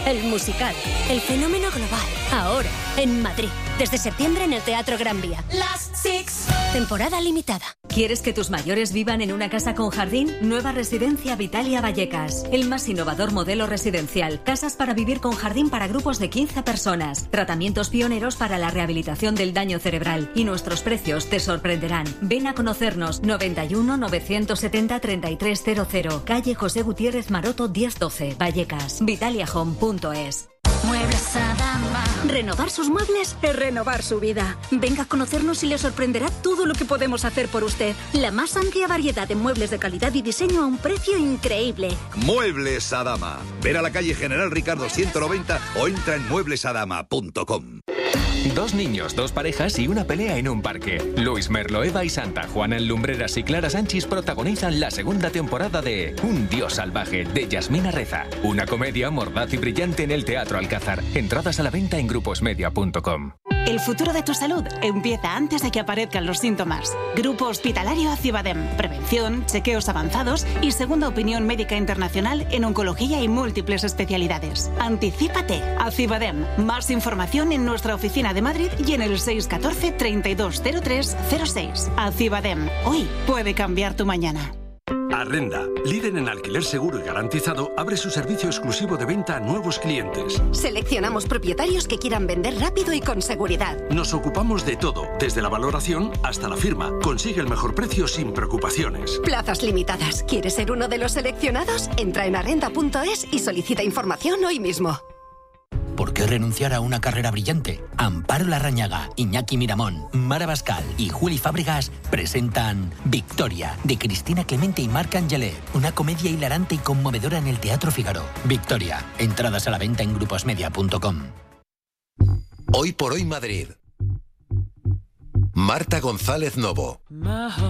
el musical, el fenómeno global. Ahora, en Madrid. Desde septiembre en el Teatro Gran Vía. Last Six. Temporada limitada. ¿Quieres que tus mayores vivan en una casa con jardín? Nueva residencia Vitalia Vallecas. El más innovador modelo residencial. Casas para vivir con jardín para grupos de 15 personas. Tratamientos pioneros para la rehabilitación del daño cerebral. Y nuestros precios te sorprenderán. Ven a conocernos. 91 970 3300. Calle José Gutiérrez Maroto 1012. Vallecas. vitaliahome.es. Muebles Adama. Renovar sus muebles es renovar su vida. Venga a conocernos y le sorprenderá todo lo que podemos hacer por usted. La más amplia variedad de muebles de calidad y diseño a un precio increíble. Muebles Adama. Ver a la calle General Ricardo 190 o entra en mueblesadama.com. 2 niños, 2 parejas y una pelea en un parque. Luis Merlo, Eva y Santa, Juana Lumbreras y Clara Sánchez protagonizan la segunda temporada de Un Dios Salvaje, de Yasmina Reza. Una comedia mordaz y brillante en el Teatro Alcázar. Entradas a la venta en gruposmedia.com. El futuro de tu salud empieza antes de que aparezcan los síntomas. Grupo Hospitalario Acibadem. Prevención, chequeos avanzados y segunda opinión médica internacional en oncología y múltiples especialidades. Anticípate. Acibadem. Más información en nuestra oficina de Madrid y en el 614 320306. Acibadem. Hoy puede cambiar tu mañana. Arrenda, líder en alquiler seguro y garantizado, abre su servicio exclusivo de venta a nuevos clientes. Seleccionamos propietarios que quieran vender rápido y con seguridad. Nos ocupamos de todo, desde la valoración hasta la firma. Consigue el mejor precio sin preocupaciones. Plazas limitadas. ¿Quieres ser uno de los seleccionados? Entra en arrenda.es y solicita información hoy mismo. ¿Por qué renunciar a una carrera brillante? Amparo Larrañaga, Iñaki Miramón, Mara Bascal y Juli Fábregas presentan Victoria, de Cristina Clemente y Marc Angelet, una comedia hilarante y conmovedora en el Teatro Fígaro. Victoria, entradas a la venta en gruposmedia.com. Hoy por hoy Madrid. Marta González Novo.